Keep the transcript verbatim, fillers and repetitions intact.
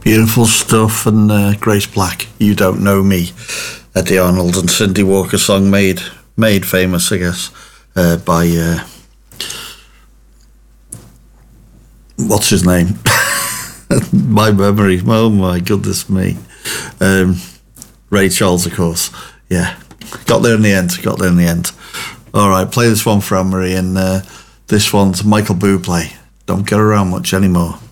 Beautiful stuff, and uh, Grace Black, You Don't Know Me, Eddie Arnold and Cindy Walker song made made famous, I guess, uh, by uh, what's his name? My memory, oh my goodness me, um, Ray Charles, of course. Yeah, got there in the end. Got there in the end. All right, play this one for Anne-Marie, and uh, this one's Michael Bublé. Don't get around much anymore.